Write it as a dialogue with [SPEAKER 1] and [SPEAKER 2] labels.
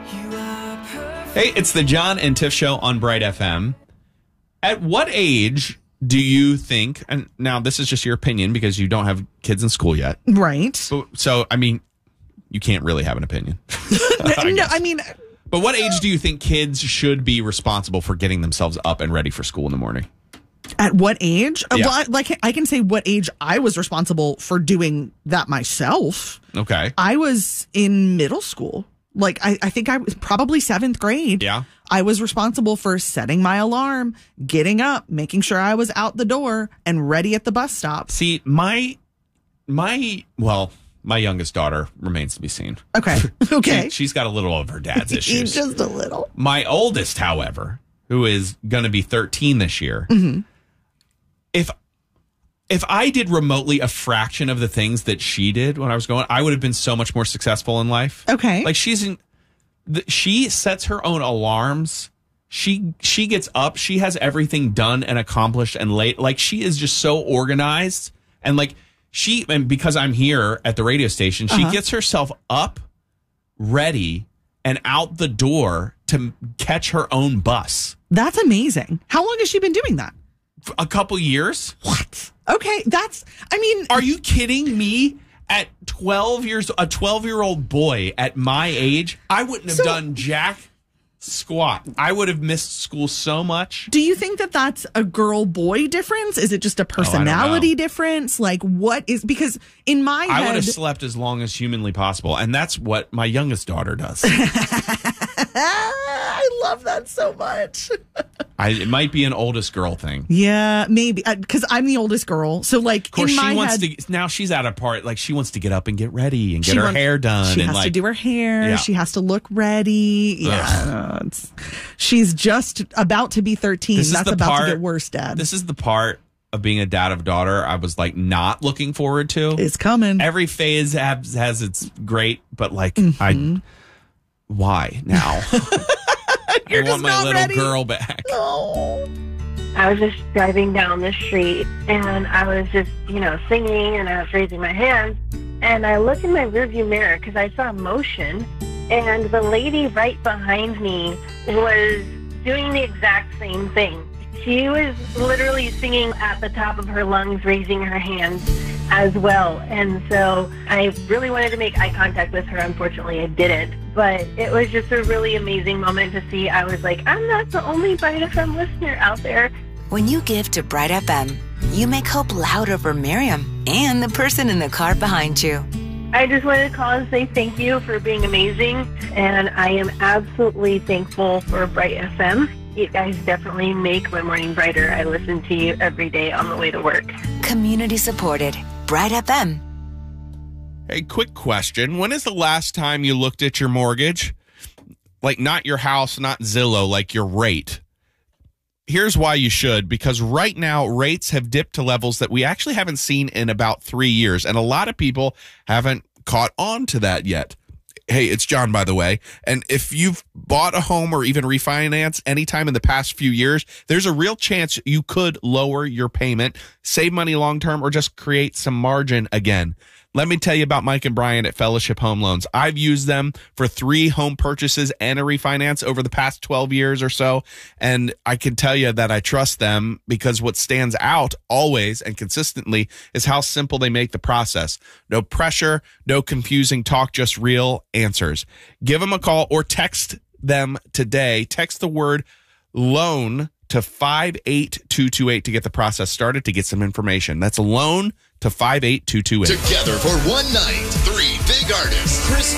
[SPEAKER 1] Hey, it's the John and Tiff Show on Bright FM. At what age do you think, and now this is just your opinion because you don't have kids in school yet.
[SPEAKER 2] Right.
[SPEAKER 1] So I mean, you can't really have an opinion. But what age do you think kids should be responsible for getting themselves up and ready for school in the morning?
[SPEAKER 2] At what age?
[SPEAKER 1] Yeah.
[SPEAKER 2] Well, I can say what age I was responsible for doing that myself.
[SPEAKER 1] Okay.
[SPEAKER 2] I was in middle school. I think I was probably 7th grade.
[SPEAKER 1] Yeah.
[SPEAKER 2] I was responsible for setting my alarm, getting up, making sure I was out the door and ready at the bus stop.
[SPEAKER 1] See, my youngest daughter remains to be seen.
[SPEAKER 2] Okay. Okay.
[SPEAKER 1] She's got a little of her dad's issues.
[SPEAKER 2] Just a little.
[SPEAKER 1] My oldest, however, who is going to be 13 this year, if I did remotely a fraction of the things that she did when I was going, I would have been so much more successful in life.
[SPEAKER 2] Okay.
[SPEAKER 1] Like she sets her own alarms. She gets up. She has everything done and accomplished and late. Like she is just so organized. And and because I'm here at the radio station, she gets herself up, ready, and out the door to catch her own bus.
[SPEAKER 2] That's amazing. How long has she been doing that?
[SPEAKER 1] A couple years.
[SPEAKER 2] What? Okay,
[SPEAKER 1] Are you kidding me? At 12 years, a 12-year-old boy at my age, I wouldn't have done jack squat. I would have missed school so much.
[SPEAKER 2] Do you think that that's a girl-boy difference? Is it just a personality difference? Because in my head...
[SPEAKER 1] I would have slept as long as humanly possible, and that's what my youngest daughter does.
[SPEAKER 2] I love that so much.
[SPEAKER 1] It might be an oldest girl thing.
[SPEAKER 2] Yeah, maybe. Because I'm the oldest girl. So,
[SPEAKER 1] of course,
[SPEAKER 2] in my
[SPEAKER 1] she wants
[SPEAKER 2] head,
[SPEAKER 1] to. Now she's at a part. She wants to get up and get ready and get her hair done.
[SPEAKER 2] She has to do her hair.
[SPEAKER 1] Yeah.
[SPEAKER 2] She has to look ready. Yeah. She's just about to be 13. That's about to get worse, Dad.
[SPEAKER 1] This is the part of being a dad of daughter I was not looking forward to.
[SPEAKER 2] It's coming.
[SPEAKER 1] Every phase has its great, but why now? I want my little girl back.
[SPEAKER 2] Oh.
[SPEAKER 3] I was just driving down the street and I was just, singing and I was raising my hands. And I look in my rearview mirror because I saw motion. And the lady right behind me was doing the exact same thing. She was literally singing at the top of her lungs, raising her hands as well. And so I really wanted to make eye contact with her. Unfortunately, I didn't. But it was just a really amazing moment to see. I was like, I'm not the only Bright FM listener out there.
[SPEAKER 4] When you give to Bright FM, you make hope louder for Miriam and the person in the car behind you.
[SPEAKER 3] I just wanted to call and say thank you for being amazing. And I am absolutely thankful for Bright FM. You guys definitely make my morning brighter. I listen to you every day on the way to work.
[SPEAKER 4] Community supported. Bright FM.
[SPEAKER 1] Hey, quick question. When is the last time you looked at your mortgage? Not your house, not Zillow, your rate. Here's why you should, because right now rates have dipped to levels that we actually haven't seen in about 3 years. And a lot of people haven't caught on to that yet. Hey, it's John, by the way. And if you've bought a home or even refinance anytime in the past few years, there's a real chance you could lower your payment, save money long-term, or just create some margin again. Let me tell you about Mike and Brian at Fellowship Home Loans. I've used them for 3 home purchases and a refinance over the past 12 years or so. And I can tell you that I trust them because what stands out always and consistently is how simple they make the process. No pressure, no confusing talk, just real answers. Give them a call or text them today. Text the word loan to 58228 to get the process started, to get some information. That's a loan to 58228.
[SPEAKER 5] Together for one night, 3 big artists. Chris